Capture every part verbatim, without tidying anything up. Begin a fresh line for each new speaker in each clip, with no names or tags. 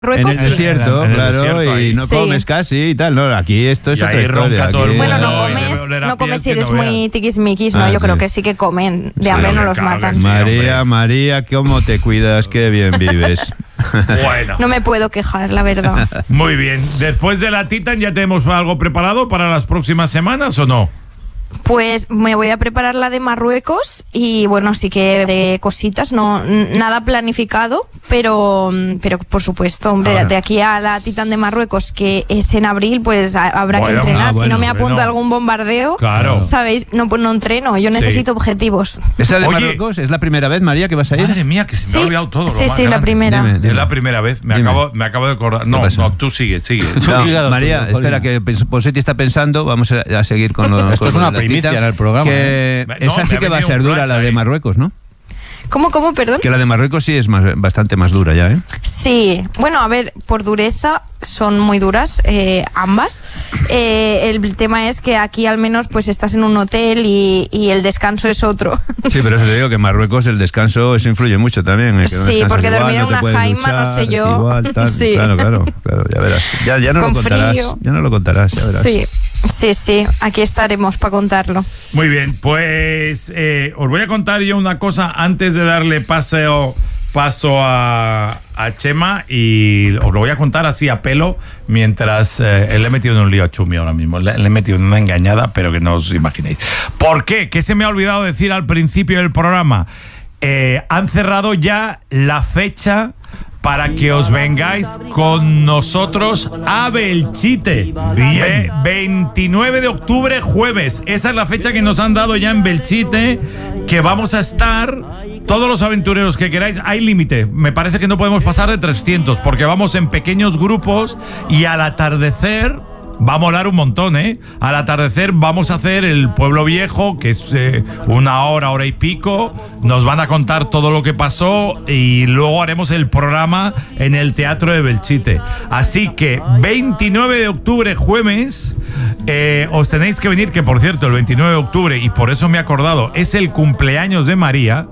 En el desierto,
en el
claro,
desierto,
y no
sí.
comes casi y tal. No, aquí esto es
y
otra historia. Aquí...
Bueno, no comes, no comes si eres
no
muy tiquismiquis, ¿no?
Ah,
Yo
sí.
creo que sí que comen. De
Sí,
hambre no
hombre,
los
claro
matan.
que sí, María, María, ¿cómo te cuidas? Qué bien vives.
Bueno.
No me puedo quejar, la verdad.
Muy bien. Después de la Titan, ¿ya tenemos algo preparado para las próximas semanas o no?
Pues me voy a preparar la de Marruecos y bueno, sí que de cositas, no nada planificado, pero pero por supuesto, hombre,
Ahora.
de aquí a la Titan de Marruecos, que es en abril, pues a- habrá
Bueno,
que entrenar.
ah,
si
bueno,
no me apunto
bueno.
a algún bombardeo,
Claro.
¿sabéis? No, pues no entreno, yo necesito objetivos.
¿Esa de
Oye.
Marruecos es la primera vez, María, que vas a ir?
Madre mía, que se me
Sí,
ha olvidado todo.
sí,
lo más
sí, la
grande.
primera.
Dime, dime.
Es la primera vez. Me
Dime.
acabo, me acabo de acordar. No,
pasa?
no, tú sigue, sigue.
No, María, espera, que pens- Posetti está pensando, vamos a, a seguir con lo
Esto
con
es
lo de
una
la
primicia
cita,
en el programa,
Que
No,
esa
me
sí
ha
que va a
venido
ser
un
dura,
flash
la de
ahí.
Marruecos, ¿no?
¿Cómo, cómo, perdón?
Que la de Marruecos sí es más, bastante más dura ya, ¿eh?
Sí, bueno, a ver, por dureza son muy duras eh, ambas. Eh, el tema es que aquí al menos pues estás en un hotel y, y el descanso es otro.
Sí, pero eso te digo que en Marruecos el descanso eso influye mucho también. ¿eh? Que no
Sí,
descansas
porque
igual,
dormir en
no te
una
puedes
jaima, no
duchar,
sé yo.
igual, tal.
Sí.
Claro, claro, claro, ya verás. Ya, ya no
Con
lo contarás.
frío.
Ya no lo contarás, ya verás.
Sí, sí, sí, aquí estaremos para contarlo.
Muy bien, pues eh, os voy a contar yo una cosa antes de darle paseo, paso a, a Chema, y os lo voy a contar así a pelo mientras eh, le he metido en un lío a Chumi ahora mismo. Le, le he metido en una engañada, pero que no os imaginéis. ¿Por qué? ¿Qué se me ha olvidado decir al principio del programa? Eh, han cerrado ya la fecha para que os vengáis con nosotros a Belchite. Bien. veintinueve de octubre, jueves. Esa es la fecha que nos han dado ya en Belchite, que vamos a estar todos los aventureros que queráis. Hay límite. Me parece que no podemos pasar de trescientos, porque vamos en pequeños grupos y al atardecer... va a molar un montón, ¿eh? Al atardecer vamos a hacer el Pueblo Viejo, que es eh, una hora, hora y pico. Nos van a contar todo lo que pasó y luego haremos el programa en el Teatro de Belchite. Así que veintinueve de octubre, jueves, eh, os tenéis que venir, que por cierto, el veintinueve de octubre, y por eso me he acordado, es el cumpleaños de María.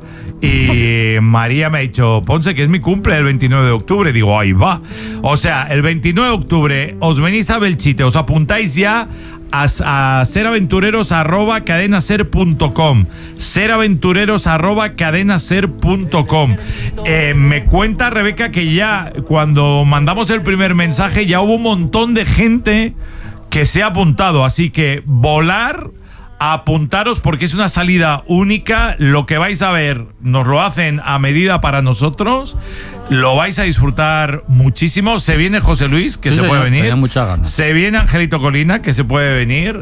Y María me ha dicho, Ponce, que es mi cumple el veintinueve de octubre. Digo, ahí va. O sea, el veintinueve de octubre os venís a Belchite, os apuntáis ya a, a seraventureros arroba cadenaser punto com. seraventureros arroba cadenaser punto com. Eh, me cuenta Rebeca que ya cuando mandamos el primer mensaje ya hubo un montón de gente que se ha apuntado. Así que volar... apuntaros, porque es una salida única. Lo que vais a ver nos lo hacen a medida para nosotros. Lo vais a disfrutar muchísimo. Se viene José Luis, que
Sí,
se
señor,
puede venir.
tenía muchas ganas.
Se viene Angelito Colina, que se puede venir.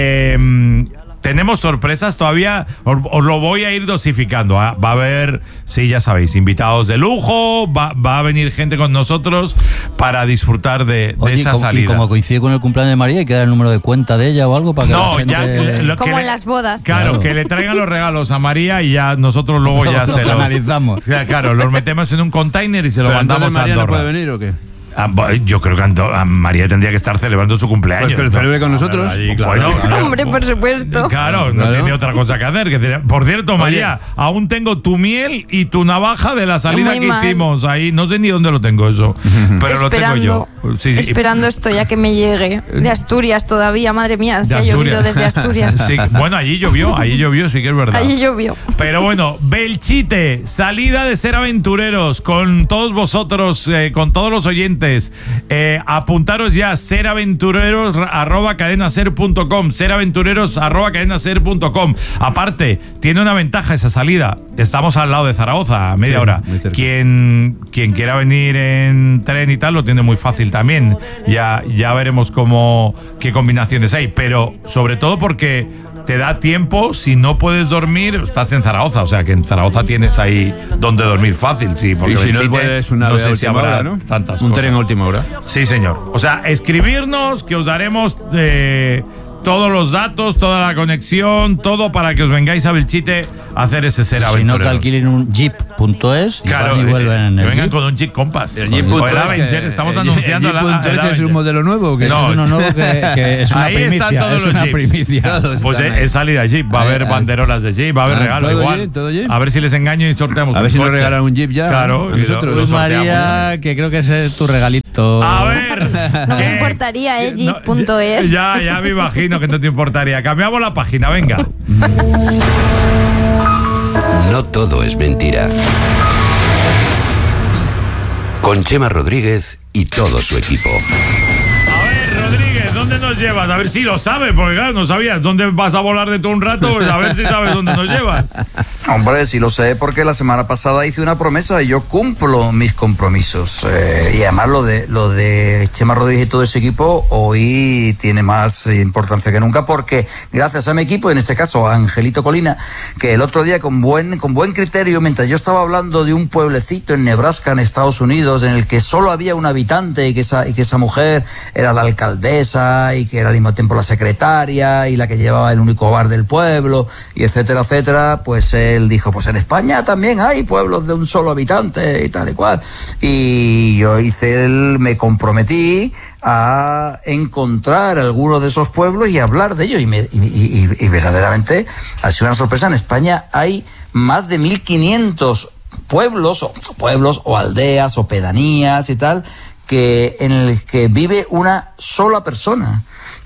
Eh, tenemos sorpresas todavía. Os, os lo voy a ir dosificando. ¿eh? Va a haber, sí, ya sabéis, invitados de lujo. Va, va a venir gente con nosotros para disfrutar de, de
Oye,
esa
y como,
salida.
y como coincide con el cumpleaños de María, ¿hay que dar el número de cuenta de ella o algo para que
No,
la gente...
ya, lo que
Como
le-
en las bodas.
Claro,
Claro.
que le traigan los regalos a María y ya nosotros luego ya
Lo
se los
analizamos.
Ya, claro, los metemos en un container y se lo
Pero
mandamos
entonces
a
María no
Andorra.
puede venir o qué?
Ah, bo- yo creo que Ando- a María tendría que estar celebrando su cumpleaños.
Pues que lo
¿no?
celebre con nosotros.
Allí, claro, claro.
Hombre, por supuesto.
Claro, no
Claro.
tiene otra cosa que hacer. que tener- Por cierto, María, aún tengo tu miel y tu navaja de la salida
Muy
que
mal.
hicimos ahí. No sé ni dónde lo tengo eso, pero lo tengo yo.
Esperando,
Sí, sí.
esperando esto ya que me llegue. De Asturias todavía, madre mía, se
De
ha llovido
Asturias.
desde Asturias.
Sí, bueno, allí llovió, allí llovió, sí que es verdad.
Allí llovió.
Pero bueno, Belchite, salida de Ser Aventureros, con todos vosotros, eh, con todos los oyentes. Eh, apuntaros ya, seraventureros arroba cadenaser punto com, seraventureros arroba cadenaser punto com. Aparte, tiene una ventaja esa salida. Estamos al lado de Zaragoza, a media
Sí,
hora.
muy cerca.
Quien, quien quiera venir en tren y tal, lo tiene muy fácil también. Ya, ya veremos cómo, qué combinaciones hay. Pero sobre todo porque te da tiempo, si no puedes dormir, estás en Zaragoza, o sea que en Zaragoza tienes ahí donde dormir fácil, sí. Porque
Y si no
Belchite,
puedes una
no
vez a
sé si
última
habrá
hora, ¿no?
tantas
Un
cosas.
tren a última hora.
Sí, señor. O sea, escribirnos que os daremos eh, todos los datos, toda la conexión, todo para que os vengáis a Belchite a hacer ese ser
Si no,
aventureros.
que alquilen un jeep punto es y
Claro,
van y vuelven en
que
el
vengan
jeep.
con un Jeep Compass.
El
O
Jeep punto
el
es
Avenger,
que-
estamos
el-
anunciando
el
el,
Jeep punto
el
es es
Avenger.
un modelo nuevo. Que
No,
Eso es uno nuevo que, que es una
Ahí están
primicia.
todos
Es
los
una
jeeps.
primicia.
Todos
Pues
están
es,
ahí.
es salida Jeep, va a
Ahí,
haber
ahí.
banderolas de Jeep, va a haber
Ah,
regalo
todo
igual.
Jeep, todo Jeep.
A ver si les engaño y sorteamos
A ver
un
si nos
coche.
regalan un Jeep ya.
Claro,
A
y
nosotros.
lo- lo
Pues
sorteamos.
María, que creo que ese es tu regalito.
A ver.
No me
¿qué?
importaría, eh,
No,
jeep punto es.
Ya, ya me imagino que no te importaría. Cambiamos la página, venga.
No todo es mentira. Con Chema Rodríguez y todo su equipo.
A ver, Rodríguez, ¿dónde nos llevas? A ver si lo sabes, porque claro, no sabías. ¿Dónde vas a volar de todo un rato? Pues a ver si sabes dónde nos llevas.
Hombre, sí lo sé porque la semana pasada hice una promesa y yo cumplo mis compromisos. Eh, y además lo de lo de Chema Rodríguez y todo ese equipo hoy tiene más importancia que nunca porque gracias a mi equipo, en este caso a Angelito Colina, que el otro día con buen con buen criterio, mientras yo estaba hablando de un pueblecito en Nebraska, en Estados Unidos, en el que solo había un habitante y que esa, y que esa mujer era la alcaldesa y que era al mismo tiempo la secretaria y la que llevaba el único bar del pueblo y etcétera, etcétera, pues él dijo, pues en España también hay pueblos de un solo habitante y tal y cual. Y yo hice el, me comprometí a encontrar algunos de esos pueblos y hablar de ellos. Y, me, y, y, y verdaderamente ha sido una sorpresa. En España hay más de mil quinientos pueblos o pueblos o aldeas o pedanías y tal que en el que vive una sola persona.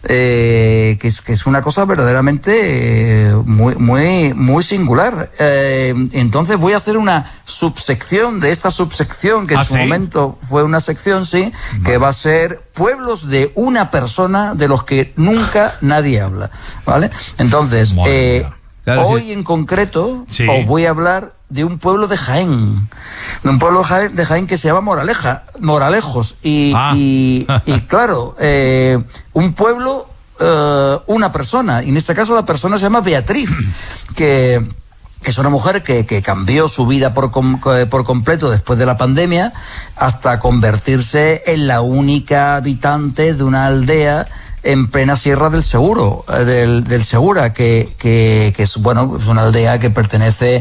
Eh, que, es, que es una cosa verdaderamente eh, muy muy muy singular. Eh, entonces voy a hacer una subsección de esta subsección que en
¿Ah,
su
sí?
momento fue una sección, sí, vale, que va a ser pueblos de una persona de los que nunca nadie habla, ¿vale? Entonces,
Madre
eh,
mía.
Claro,
hoy
sí.
en concreto
Sí.
os voy a hablar de un pueblo de Jaén, de un pueblo de Jaén, de Jaén que se llama Moraleja, Moralejos. Y,
Ah.
y, y claro, eh, un pueblo, eh, una persona, y en este caso la persona se llama Beatriz, que es una mujer que, que cambió su vida por, com, por completo después de la pandemia hasta convertirse en la única habitante de una aldea en plena Sierra del Seguro, eh, del, del Segura, que, que, que es, bueno, es una aldea que pertenece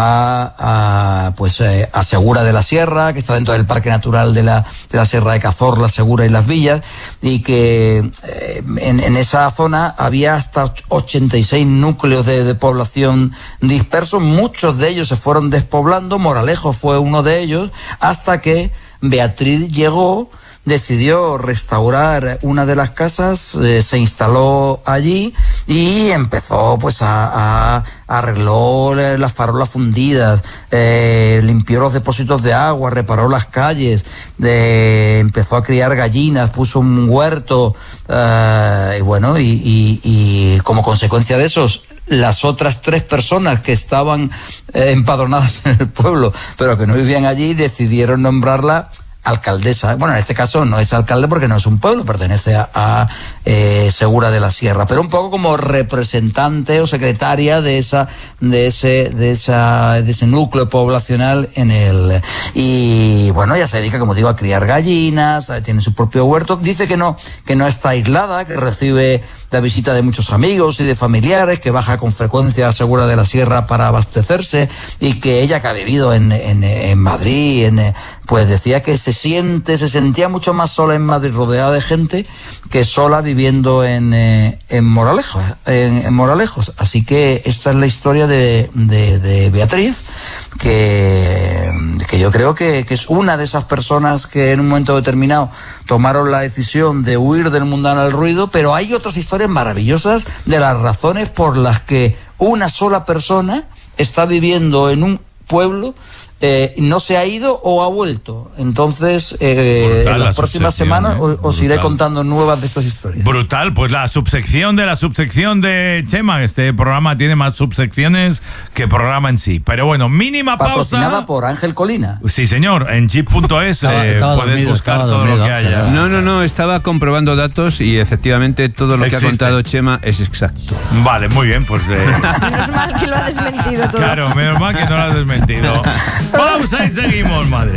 a, a pues, eh, a Segura de la Sierra, que está dentro del Parque Natural de la, de la Sierra de Cazorla, Segura y Las Villas, y que eh, en, en esa zona había hasta ochenta y seis núcleos de, de población dispersos, muchos de ellos se fueron despoblando, Moralejo fue uno de ellos, hasta que Beatriz llegó, decidió restaurar una de las casas, eh, se instaló allí y empezó pues a, a arregló las farolas fundidas, eh, limpió los depósitos de agua, reparó las calles, eh, empezó a criar gallinas, puso un huerto, eh, y bueno, y, y, y como consecuencia de eso, las otras tres personas que estaban eh, empadronadas en el pueblo, pero que no vivían allí, decidieron nombrarla alcaldesa. Bueno, en este caso no es alcalde porque no es un pueblo, pertenece a, a eh, Segura de la Sierra, pero un poco como representante o secretaria de esa, de ese, de esa, de ese núcleo poblacional en el, y bueno, ella se dedica, como digo, a criar gallinas, tiene su propio huerto, dice que no, que no está aislada, que recibe la visita de muchos amigos y de familiares, que baja con frecuencia a Segura de la Sierra para abastecerse, y que ella, que ha vivido en, en, en Madrid, en, pues decía que se siente, se sentía mucho más sola en Madrid, rodeada de gente, que sola viviendo en, eh, en Moralejo, en, en Moralejos. Así que esta es la historia de, de, de Beatriz, que, que yo creo que, que es una de esas personas que en un momento determinado tomaron la decisión de huir del mundano ruido, pero hay otras historias maravillosas de las razones por las que una sola persona está viviendo en un pueblo, eh, no se ha ido o ha vuelto. Entonces, eh,
Brutal,
en
la
las próximas
subsección,
semanas
¿eh?
os, os iré
Brutal.
contando nuevas de estas historias.
Brutal, pues la subsección de la subsección de Chema. Este programa tiene más subsecciones que programa en sí. Pero bueno, mínima
Patrocinada
pausa.
por Ángel Colina.
Sí, señor, en jeep punto es
Estaba-
eh,
estaba
puedes
dormido,
buscar
estaba
todo
dormido,
lo que
Ángel,
haya.
¿eh?
No, no, no, estaba comprobando datos y efectivamente todo lo que
Existe.
ha contado Chema es exacto.
Vale, muy bien, pues eh,
Menos mal que lo ha desmentido todo.
claro, menos mal que no lo has desmentido. Pausa y seguimos, madre.